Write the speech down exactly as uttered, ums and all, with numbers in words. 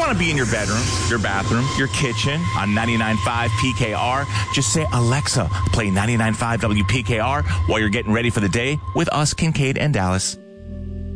want to be in your bedroom, your bathroom, your kitchen on ninety-nine point five P K R, just say, Alexa, play ninety-nine point five W P K R while you're getting ready for the day with us, Kincaid and Dallas.